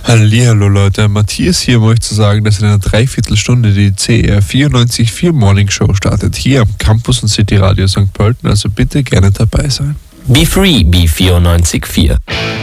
Hallihallo Leute, Matthias hier, um euch zu sagen, dass in einer Dreiviertelstunde die CR 94.4 Morning Show startet, hier am Campus und City Radio St. Pölten, also bitte gerne dabei sein. Be Free, B94.4.